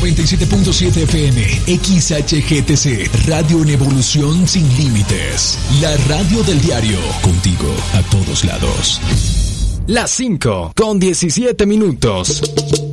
97.7 FM, XHGTC, Radio en Evolución Sin Límites. La radio del diario, contigo a todos lados. Las 5:17.